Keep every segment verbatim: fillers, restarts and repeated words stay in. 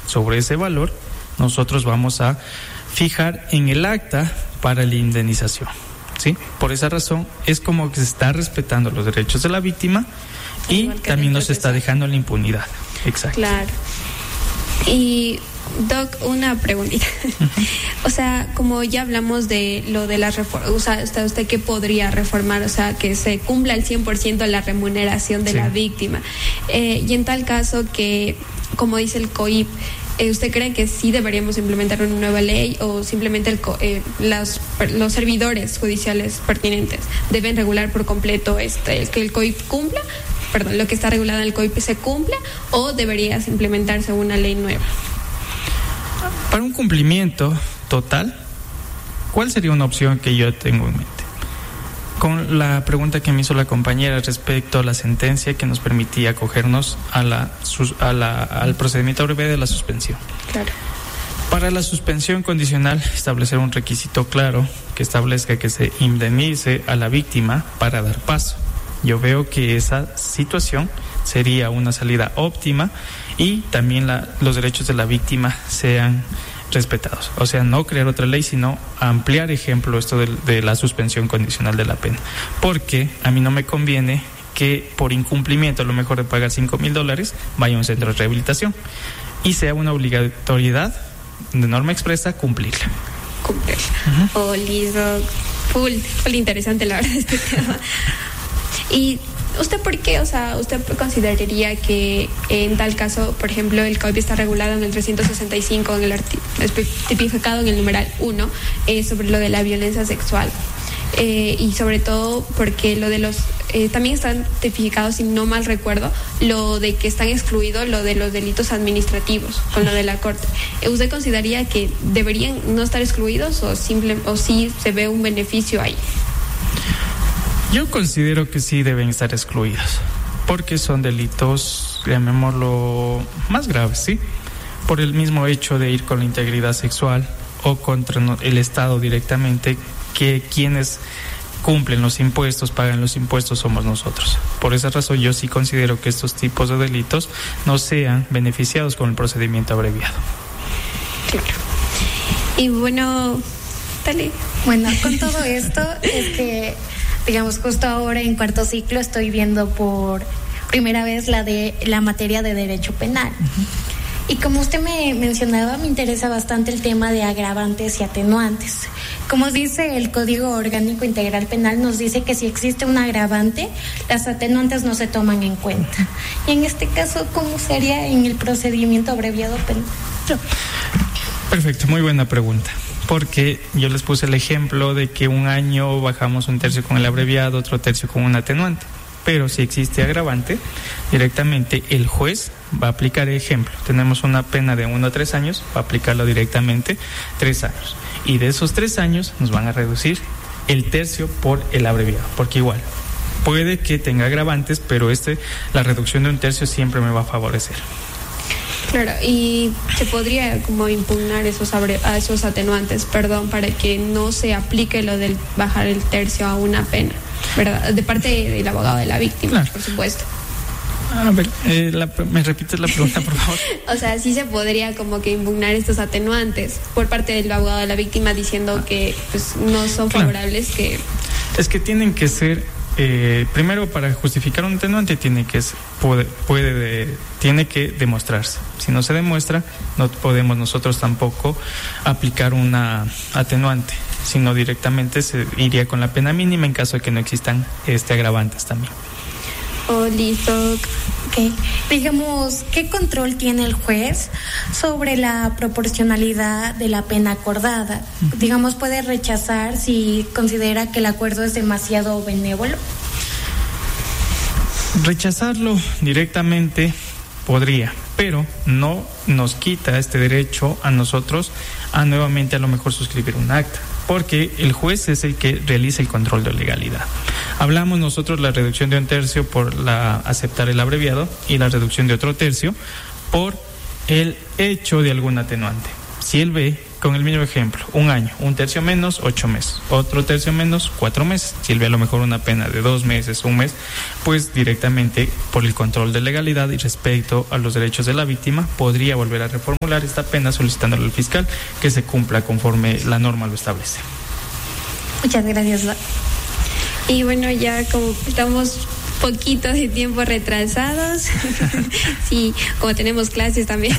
sobre ese valor, nosotros vamos a fijar en el acta para la indemnización, ¿sí? Por esa razón es como que se está respetando los derechos de la víctima y también nos está dejando la impunidad. Exacto. Claro. Y Doc, una preguntita. Uh-huh. O sea, como ya hablamos de lo de las reformas, o sea, ¿usted, usted qué podría reformar? O sea, que se cumpla al cien por ciento la remuneración de sí. la víctima. Eh, y en tal caso que, como dice el C O I P, eh, ¿usted cree que sí deberíamos implementar una nueva ley o simplemente el, eh, los, los servidores judiciales pertinentes deben regular por completo este, que el C O I P cumpla? Perdón, lo que está regulado en el C O I P se cumpla, o debería implementarse una ley nueva? Para un cumplimiento total, ¿cuál sería una opción que yo tengo en mente? Con la pregunta que me hizo la compañera respecto a la sentencia que nos permitía acogernos a la, a la, al procedimiento abreviado de la suspensión. Claro. Para la suspensión condicional, establecer un requisito claro que establezca que se indemnice a la víctima para dar paso. Yo veo que esa situación sería una salida óptima y también la, los derechos de la víctima sean respetados. O sea, no crear otra ley, sino ampliar, ejemplo, esto de, de la suspensión condicional de la pena. Porque a mí no me conviene que por incumplimiento, a lo mejor de pagar cinco mil dólares, vaya a un centro de rehabilitación y sea una obligatoriedad de norma expresa cumplirla. Cumplirla. Uh-huh. Oh, listo. Full, full interesante la verdad este tema. Y ¿usted por qué? O sea, ¿usted consideraría que en tal caso, por ejemplo, el C O I P está regulado en el trescientos sesenta y cinco, en el arti- tipificado en el numeral uno, eh, sobre lo de la violencia sexual? Eh, y sobre todo porque lo de los... Eh, también están tipificados, si no mal recuerdo, lo de que están excluidos lo de los delitos administrativos con lo de la Corte. Eh, ¿Usted consideraría que deberían no estar excluidos o, simple, o sí se ve un beneficio ahí? Yo considero que sí deben estar excluidos, porque son delitos, llamémoslo, más graves, ¿sí? Por el mismo hecho de ir con la integridad sexual o contra el Estado directamente, que quienes cumplen los impuestos, pagan los impuestos, somos nosotros. Por esa razón yo sí considero que estos tipos de delitos no sean beneficiados con el procedimiento abreviado. Claro. Y bueno, dale. Bueno, con todo esto es que... Digamos, justo ahora en cuarto ciclo estoy viendo por primera vez la de la materia de derecho penal. Uh-huh. Y como usted me mencionaba, me interesa bastante el tema de agravantes y atenuantes. Como dice el Código Orgánico Integral Penal, nos dice que si existe un agravante, las atenuantes no se toman en cuenta. Y en este caso, ¿cómo sería en el procedimiento abreviado penal? Perfecto, muy buena pregunta. Porque yo les puse el ejemplo de que un año bajamos un tercio con el abreviado, otro tercio con un atenuante. Pero si existe agravante, directamente el juez va a aplicar, ejemplo, tenemos una pena de uno a tres años, va a aplicarlo directamente tres años. Y de esos tres años nos van a reducir el tercio por el abreviado, porque igual puede que tenga agravantes, pero este, la reducción de un tercio siempre me va a favorecer. Claro, y se podría como impugnar esos abre, a esos atenuantes, perdón, para que no se aplique lo del bajar el tercio a una pena, ¿verdad? De parte del abogado de la víctima, claro. Por supuesto. A ver, eh, la, ¿me repites la pregunta, por favor? O sea, sí se podría como que impugnar estos atenuantes por parte del abogado de la víctima diciendo que pues no son favorables, claro. Que... Es que tienen que ser... Eh, primero, para justificar un atenuante tiene que puede, puede de, tiene que demostrarse. Si no se demuestra, no podemos nosotros tampoco aplicar una atenuante, sino directamente se iría con la pena mínima en caso de que no existan este agravantes también. Oh, listo. Okay. Digamos, ¿qué control tiene el juez sobre la proporcionalidad de la pena acordada? Uh-huh. Digamos, ¿puede rechazar si considera que el acuerdo es demasiado benévolo? Rechazarlo directamente podría, pero no nos quita este derecho a nosotros a nuevamente a lo mejor suscribir un acta, porque el juez es el que realiza el control de legalidad. Hablamos nosotros la reducción de un tercio por la aceptar el abreviado y la reducción de otro tercio por el hecho de algún atenuante. Si él ve con el mismo ejemplo, un año, un tercio menos, ocho meses, otro tercio menos, cuatro meses. Si él ve a lo mejor una pena de dos meses, un mes, pues directamente por el control de legalidad y respecto a los derechos de la víctima, podría volver a reformular esta pena solicitándole al fiscal que se cumpla conforme la norma lo establece. Muchas gracias. Y bueno, ya como estamos poquito de tiempo retrasados, sí, como tenemos clases también.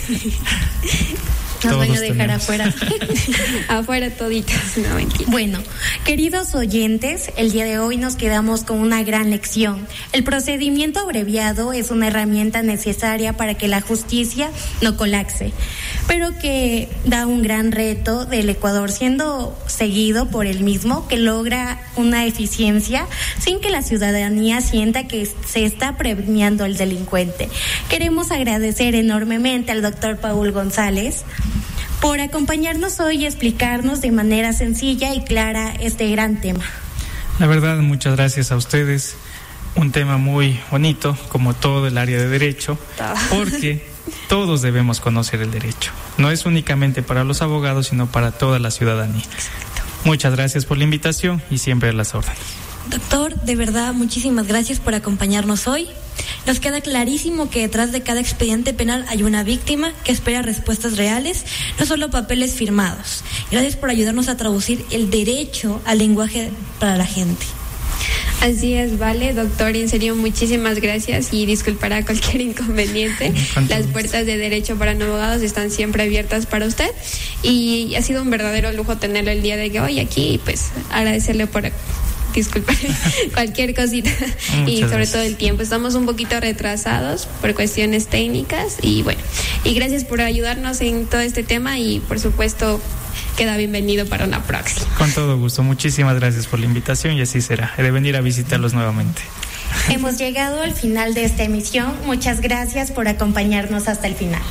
Nos van a dejar tenemos. afuera. Afuera toditos, no, mentira. Bueno, queridos oyentes, el día de hoy nos quedamos con una gran lección. El procedimiento abreviado es una herramienta necesaria para que la justicia no colapse, pero que da un gran reto del Ecuador, siendo seguido por el mismo, que logra una eficiencia sin que la ciudadanía sienta que se está premiando al delincuente. Queremos agradecer enormemente al doctor Paul González por acompañarnos hoy y explicarnos de manera sencilla y clara este gran tema. La verdad, muchas gracias a ustedes. Un tema muy bonito, como todo el área de derecho, porque todos debemos conocer el derecho. No es únicamente para los abogados, sino para toda la ciudadanía. Exacto. Muchas gracias por la invitación y siempre a las órdenes. Doctor, de verdad, muchísimas gracias por acompañarnos hoy. Nos queda clarísimo que detrás de cada expediente penal hay una víctima que espera respuestas reales, no solo papeles firmados. Gracias por ayudarnos a traducir el derecho al lenguaje para la gente. Así es, vale, doctor, en serio, muchísimas gracias y disculpará cualquier inconveniente. Las puertas de Derecho para No Abogados están siempre abiertas para usted y ha sido un verdadero lujo tenerlo el día de hoy aquí y pues agradecerle por... Disculpe, cualquier cosita. Muchas y sobre gracias. Todo el tiempo. Estamos un poquito retrasados por cuestiones técnicas y bueno, y gracias por ayudarnos en todo este tema y por supuesto queda bienvenido para una próxima. Con todo gusto, muchísimas gracias por la invitación y así será. He de venir a visitarlos nuevamente. Hemos llegado al final de esta emisión. Muchas gracias por acompañarnos hasta el final.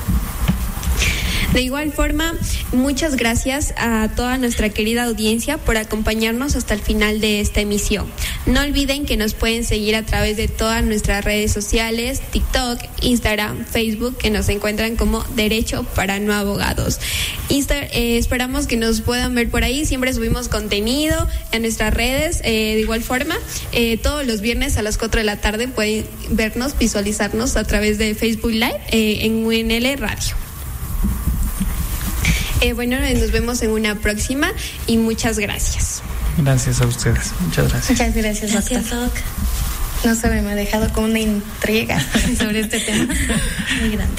De igual forma, muchas gracias a toda nuestra querida audiencia por acompañarnos hasta el final de esta emisión. No olviden que nos pueden seguir a través de todas nuestras redes sociales, TikTok, Instagram, Facebook, que nos encuentran como Derecho para No Abogados. Insta- eh, esperamos que nos puedan ver por ahí, siempre subimos contenido en nuestras redes. Eh, de igual forma, eh, todos los viernes a las cuatro de la tarde pueden vernos, visualizarnos a través de Facebook Live eh, en U N L Radio. Eh, bueno, nos vemos en una próxima y muchas gracias. Gracias a ustedes, muchas gracias. Muchas gracias, doctor. Gracias, Doc. No sé, me ha dejado con una intriga sobre este tema muy grande.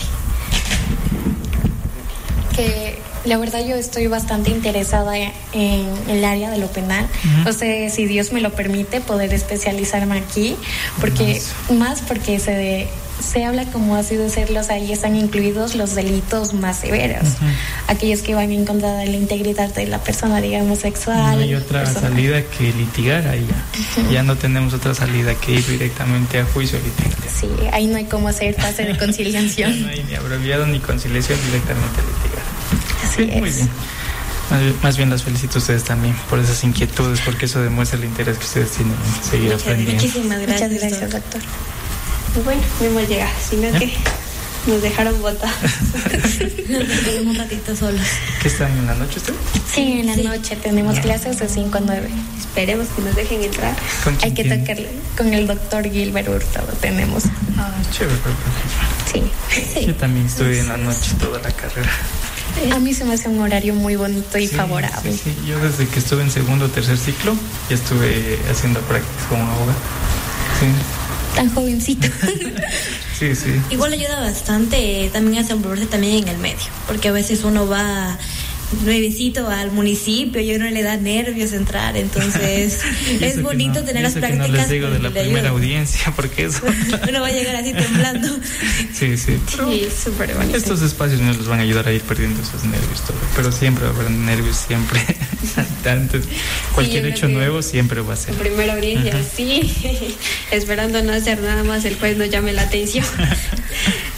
Que la verdad yo estoy bastante interesada en el área de lo penal. Uh-huh. No sé si Dios me lo permite poder especializarme aquí, porque más, más porque se de, se habla como así de serlos, ahí están incluidos los delitos más severos, uh-huh. aquellos que van en contra de la integridad de la persona, digamos, sexual. No hay otra personal. salida que litigar ahí ya. Uh-huh. Ya no tenemos otra salida que ir directamente a juicio litigar. Sí, ahí no hay cómo hacer fase de conciliación. No hay ni abreviado ni conciliación, directamente a litigar. Así sí, es. Muy bien. Más bien, más bien las felicito a ustedes también por esas inquietudes, porque eso demuestra el interés que ustedes tienen en seguir Muchas, aprendiendo. Muchísimas gracias, Muchas gracias, doctor. Y bueno, no hemos llegado, sino ¿Eh? que nos dejaron botados. Nos quedamos un ratito solos. ¿Qué están en la noche ustedes? Sí, en la sí. noche tenemos clases de cinco a nueve. Esperemos que nos dejen entrar. Hay que tocarle con el doctor Gilbert Hurtado, tenemos. Ah, chévere. Sí. sí. Yo también estudié en la noche toda la carrera. A mí se me hace un horario muy bonito y sí, favorable. Sí, sí. Yo desde que estuve en segundo o tercer ciclo ya estuve haciendo prácticas como abogado. Sí. Tan jovencito. Sí, sí. Igual ayuda bastante también a desenvolverse también en el medio, porque a veces uno va nuevecito al municipio y a uno le da nervios entrar, entonces es bonito no, tener las prácticas. Que no les digo de la primera audiencia, porque eso uno va a llegar así temblando. Sí, sí. Sí, súper bonito. Estos espacios nos los van a ayudar a ir perdiendo esos nervios, todo, pero siempre va a haber nervios, siempre. Antes, cualquier sí, hecho nuevo siempre va a ser. Primera audiencia, uh-huh. sí. Esperando no hacer nada más, el juez nos llame la atención.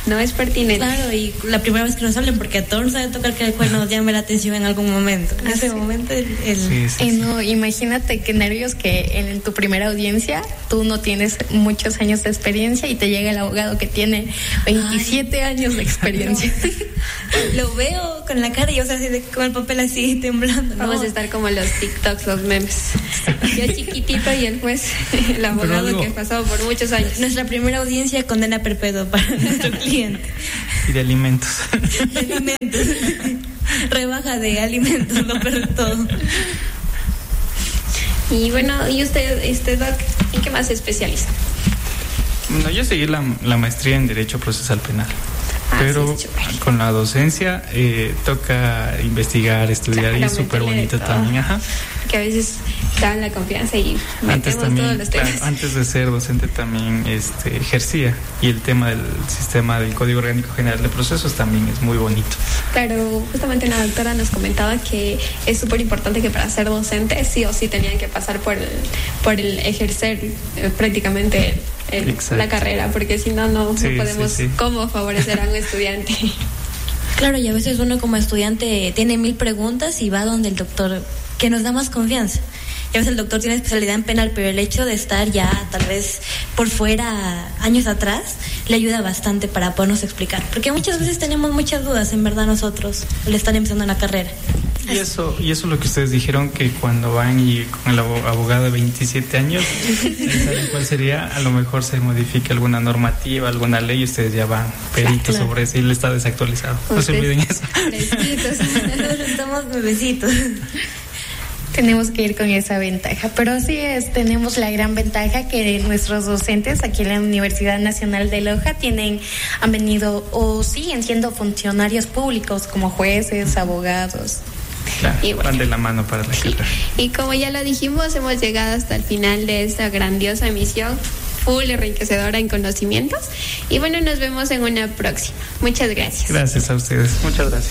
no es pertinente. Claro, y la primera vez que nos hablen, porque a todos nos sabe tocar que el cuerno nos llame la atención en algún momento. En ese momento, el... el... Sí, sí, sí. Eh, no, imagínate qué nervios que en tu primera audiencia tú no tienes muchos años de experiencia y te llega el abogado que tiene veintisiete Ay. años de experiencia. Lo veo con la cara y yo, o sea, así de, con el papel así temblando. ¿No? Vamos a estar como los TikToks, los memes. Yo chiquitito y el juez, el abogado algo... que ha pasado por muchos años. Nuestra primera audiencia, condena perpetua para nuestro cliente. Y de alimentos. De alimentos. Rebaja de alimentos, lo peor de todo. Y bueno, ¿y usted, este doc, en qué más se especializa? Bueno, yo seguí la, la maestría en Derecho Procesal Penal. Ah, pero sí, con la docencia eh, toca investigar, estudiar, claro, y es súper bonito también. Ajá. Que a veces dan la confianza y antes metemos también, todos los temas. Claro, antes de ser docente también este, ejercía, y el tema del sistema del Código Orgánico General de Procesos también es muy bonito. Claro, justamente una doctora nos comentaba que es súper importante que para ser docente sí o sí tenían que pasar por el, por el ejercer eh, prácticamente el, el, la carrera, porque si no, no, sí, no podemos sí, sí. cómo favorecer a un estudiante. Claro, y a veces uno como estudiante tiene mil preguntas y va donde el doctor, que nos da más confianza. Y a veces el doctor tiene especialidad en penal, pero el hecho de estar ya tal vez por fuera años atrás le ayuda bastante para podernos explicar. Porque muchas veces tenemos muchas dudas, en verdad, nosotros, al estar empezando en la carrera. Y eso, y eso es lo que ustedes dijeron, que cuando van y con el abogado de veintisiete años, ¿saben cuál sería? A lo mejor se modifica alguna normativa, alguna ley, y ustedes ya van peritos claro. sobre eso y él está desactualizado. No se olviden eso. Nosotros estamos bebecitos. Tenemos que ir con esa ventaja, pero sí es, tenemos la gran ventaja que nuestros docentes aquí en la Universidad Nacional de Loja tienen, han venido o siguen siendo funcionarios públicos como jueces, abogados. Claro, y bueno, van de la mano para la sí. carrera. Y como ya lo dijimos, hemos llegado hasta el final de esta grandiosa emisión, full enriquecedora en conocimientos. Y bueno, nos vemos en una próxima. Muchas gracias. Gracias a ustedes. Muchas gracias.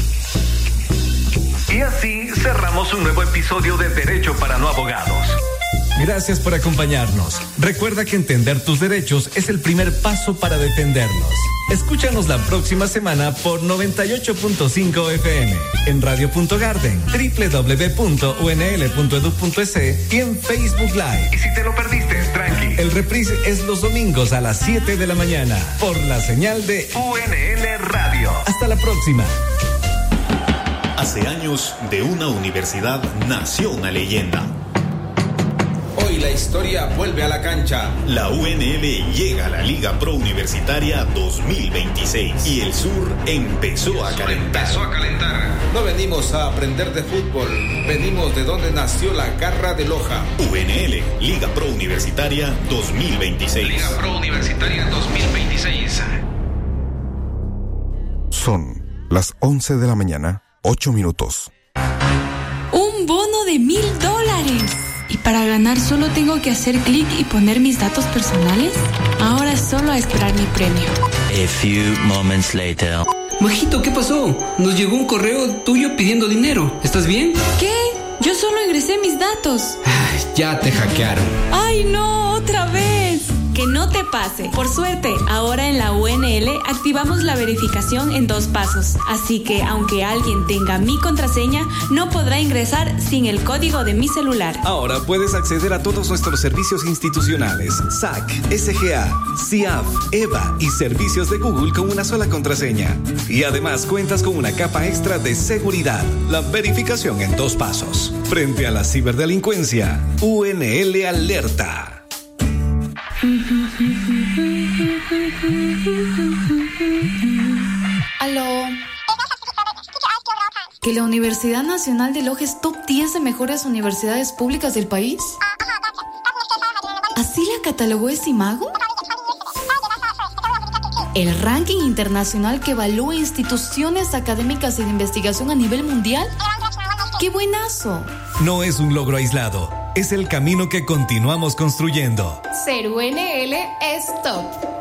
Y así cerramos un nuevo episodio de Derecho para No Abogados. Gracias por acompañarnos. Recuerda que entender tus derechos es el primer paso para defenderlos. Escúchanos la próxima semana por noventa y ocho punto cinco F M, en Radio Punto Garden, doble u doble u doble u punto u n l punto e d u punto e s y en Facebook Live. Y si te lo perdiste, tranqui. El reprise es los domingos a las siete de la mañana por la señal de U N L Radio. Hasta la próxima. Hace años, de una universidad nació una leyenda. Hoy la historia vuelve a la cancha. La U N L llega a la Liga Pro Universitaria dos mil veintiséis y el sur empezó a calentar. Empezó a calentar. No venimos a aprender de fútbol, venimos de donde nació la garra de Loja. U N L, Liga Pro Universitaria dos mil veintiséis. Liga Pro Universitaria dos mil veintiséis. Son las once de la mañana, ocho minutos. Un bono de mil dólares. ¿Y para ganar solo tengo que hacer clic y poner mis datos personales? Ahora solo a esperar mi premio. A few moments later. Majito, ¿qué pasó? Nos llegó un correo tuyo pidiendo dinero. ¿Estás bien? ¿Qué? Yo solo ingresé mis datos. Ay, ya te hackearon. ¡Ay, no! ¡Otra vez! Que no te pase. Por suerte, ahora en la U N L activamos la verificación en dos pasos. Así que, aunque alguien tenga mi contraseña, no podrá ingresar sin el código de mi celular. Ahora puedes acceder a todos nuestros servicios institucionales, S A C, S G A, C I A F, E V A y servicios de Google con una sola contraseña. Y además cuentas con una capa extra de seguridad, la verificación en dos pasos. Frente a la ciberdelincuencia, U N L alerta. Aló. ¿Que la Universidad Nacional de Loja es top diez de mejores universidades públicas del país? ¿Así la catalogó Esimago? ¿El ranking internacional que evalúa instituciones académicas y de investigación a nivel mundial? ¡Qué buenazo! No es un logro aislado, es el camino que continuamos construyendo. Ser U N L es top.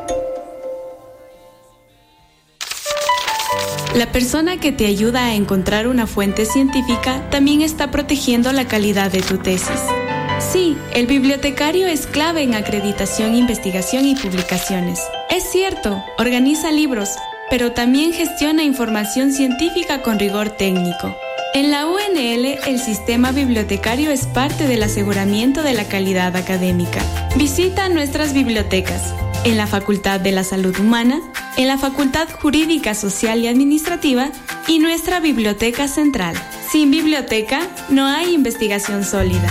La persona que te ayuda a encontrar una fuente científica también está protegiendo la calidad de tu tesis. Sí, el bibliotecario es clave en acreditación, investigación y publicaciones. Es cierto, organiza libros, pero también gestiona información científica con rigor técnico. En la U N L, el sistema bibliotecario es parte del aseguramiento de la calidad académica. Visita nuestras bibliotecas en la Facultad de la Salud Humana, en la Facultad Jurídica, Social y Administrativa y nuestra Biblioteca Central. Sin biblioteca, no hay investigación sólida.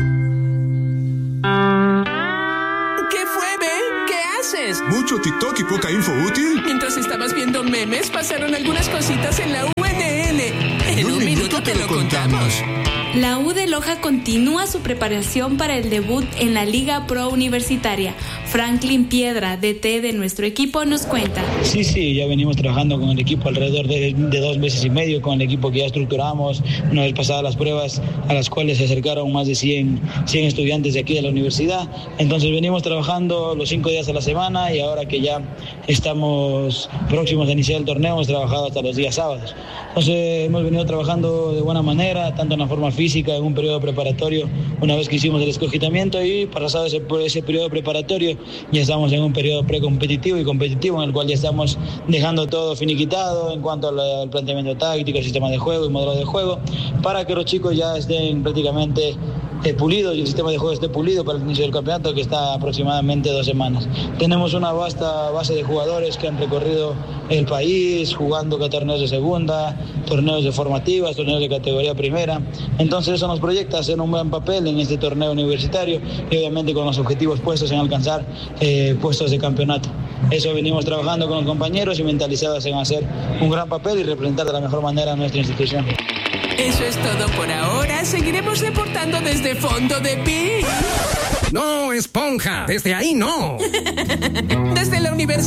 ¿Qué fue, Ben? ¿Qué haces? ¿Mucho TikTok y poca info útil? Mientras estabas viendo memes, pasaron algunas cositas en la U N L. En un, un minuto, minuto te lo contamos. La U de Loja continúa su preparación para el debut en la Liga Pro Universitaria. Franklin Piedra, D T de nuestro equipo, nos cuenta. Sí, sí, ya venimos trabajando con el equipo alrededor de, de dos meses y medio, con el equipo que ya estructuramos una vez pasadas las pruebas, a las cuales se acercaron más de cien, cien estudiantes de aquí de la universidad. Entonces venimos trabajando los cinco días a la semana y ahora que ya estamos próximos a iniciar el torneo, hemos trabajado hasta los días sábados. Entonces hemos venido trabajando de buena manera, tanto en la forma física, en un periodo preparatorio, una vez que hicimos el escogitamiento, y pasado ese, ese periodo preparatorio, ya estamos en un periodo precompetitivo y competitivo en el cual ya estamos dejando todo finiquitado en cuanto al, al planteamiento táctico, el sistema de juego y modelo de juego, para que los chicos ya estén prácticamente eh, pulidos y el sistema de juego esté pulido para el inicio del campeonato, que está aproximadamente dos semanas. Tenemos una vasta base de jugadores que han recorrido el país jugando torneos de segunda, torneos de formativas, torneos de categoría primera. Entonces eso nos proyecta hacer un buen papel en este torneo universitario y obviamente con los objetivos puestos en alcanzar eh, puestos de campeonato. Eso venimos trabajando con los compañeros y mentalizados en hacer un gran papel y representar de la mejor manera a nuestra institución. Eso es todo por ahora. Seguiremos reportando desde Fondo de Pi. No, esponja, desde ahí no. Desde la universidad.